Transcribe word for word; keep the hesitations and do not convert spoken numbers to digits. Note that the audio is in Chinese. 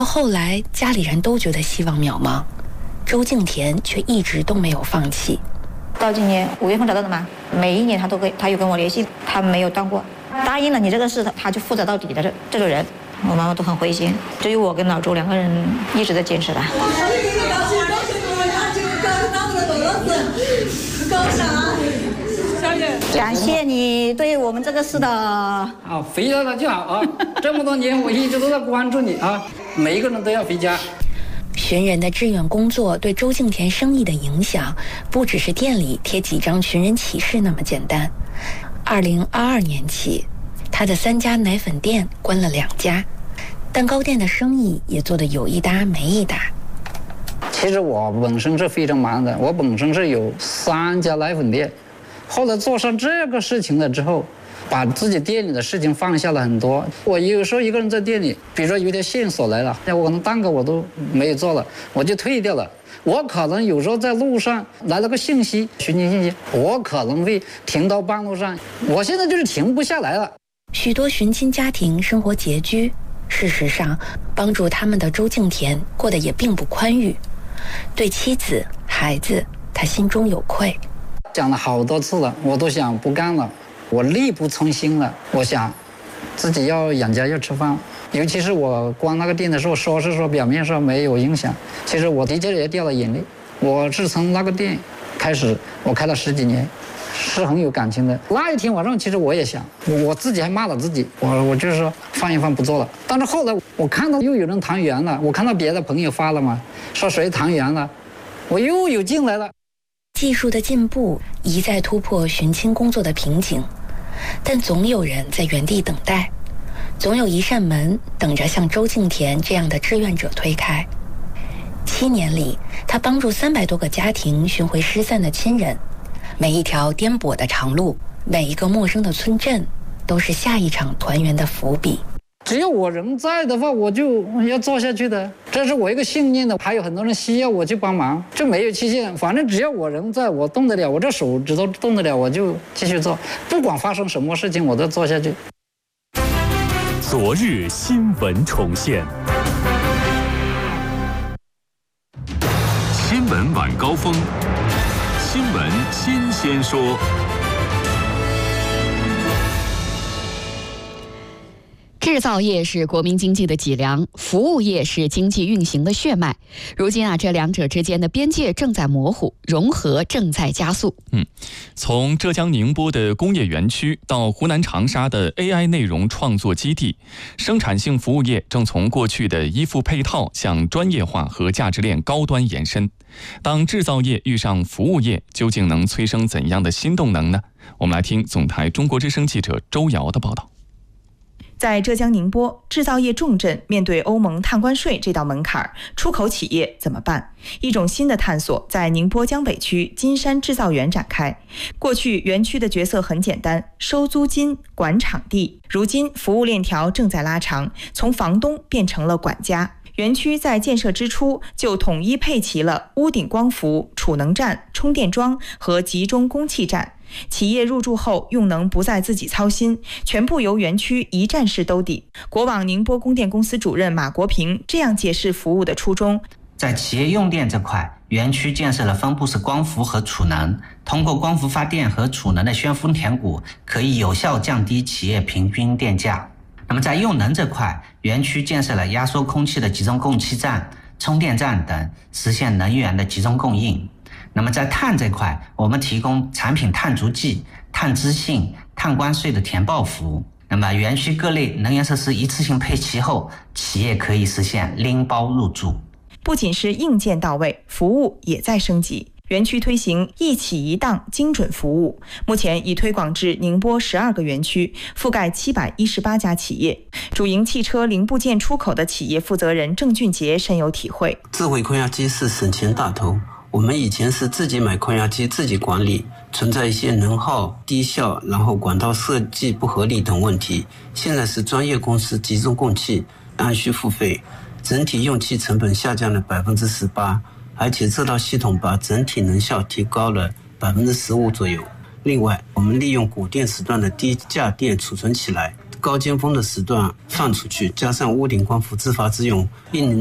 后来家里人都觉得希望渺茫，周敬田却一直都没有放弃。 到今年五月份找到的嘛，每一年他都跟他又跟我联系，他没有断过，答应了你这个事，他就负责到底的这这种人，我妈妈都很灰心。只有我跟老周两个人一直在坚持的。感谢你对我们这个事的啊，回家了就好啊！这么多年我一直都在关注你啊，每一个人都要回家。 寻人的志愿工作对周敬田生意的影响，不只是店里贴几张寻人启事那么简单。二零二二年起，他的三家奶粉店关了两家，蛋糕店的生意也做得有一搭没一搭。 其实我本身是非常忙的，我本身是有三家奶粉店，后来做上这个事情了之后，把自己店里的事情放下了很多。我有时候一个人在店里，比如说有点线索来了，我可能蛋糕我都没有做了，我就退掉了。我可能有时候在路上来了个信息，寻亲信息，我可能会停到半路上。我现在就是停不下来了。 许多寻亲家庭生活拮据，事实上帮助他们的周敬田过得也并不宽裕，对妻子孩子他心中有愧。 讲了好多次了，我都想不干了，我力不从心了。我想自己要养家要吃饭，尤其是我关那个店的时候，说是说表面上没有影响，其实我的确也掉了眼泪。我是从那个店开始，我开了十几年，是很有感情的。那一天晚上，其实我也想，我自己还骂了自己，我我就是说放一放不做了。但是后来我看到又有人谈圆了，我看到别的朋友发了嘛，说谁谈圆了，我又有劲来了。 技术的进步一再突破寻亲工作的瓶颈，但总有人在原地等待，总有一扇门等着像周敬田这样的志愿者推开。七年里，他帮助三百多个家庭寻回失散的亲人，每一条颠簸的长路，每一个陌生的村镇，都是下一场团圆的伏笔。 只要我人在的话，我就要做下去的，这是我一个信念的。还有很多人需要我去帮忙，这没有期限，反正只要我人在，我动得了，我这手指头动得了，我就继续做，不管发生什么事情，我都做下去。 昨日新闻重现，新闻晚高峰，新闻新鲜说。 制造业是国民经济的脊梁，服务业是经济运行的血脉。如今啊，这两者之间的边界正在模糊，融合正在加速。 嗯，从浙江宁波的工业园区到湖南长沙的 A I 内容创作基地，生产性服务业正从过去的依附配套向专业化和价值链高端延伸。当制造业遇上服务业，究竟能催生怎样的新动能呢？我们来听总台中国之声记者周瑶的报道。 在浙江宁波，制造业重镇面对欧盟碳关税这道门槛，出口企业怎么办？一种新的探索在宁波江北区金山制造园展开。过去园区的角色很简单，收租金、管场地。如今服务链条正在拉长，从房东变成了管家。园区在建设之初就统一配齐了屋顶光伏、储能站、充电桩和集中供气站。企业入驻后用能不再自己操心，全部由园区一站式兜底。国网宁波供电公司主任马国平这样解释服务的初衷： 在企业用电这块，园区建设了分布式光伏和储能，通过光伏发电和储能的宣风填谷，可以有效降低企业平均电价。那么在用能这块，园区建设了压缩空气的集中供气站、充电站等，实现能源的集中供应。那么在碳这块，我们提供产品碳足迹、碳资信、碳关税的填报服务。那么园区各类能源设施一次性配齐后，企业可以实现拎包入住。 不仅是硬件到位，服务也在升级。园区推行一起一档精准服务，目前已推广至宁波十二个园区，覆盖七百一十八家企业。主营汽车零部件出口的企业负责人郑俊杰深有体会： 智慧空压机是省钱大头。我们以前是自己买空压机自己管理，存在一些能耗、低效，然后管道设计不合理等问题。现在是专业公司集中供气，按需付费，整体用气成本下降了百分之十八，而且这套系统把整体能效提高了百分之十五左右。另外，我们利用谷电时段的低价电储存起来， 高尖峰的时段放出去，加上屋顶光伏自发自用，一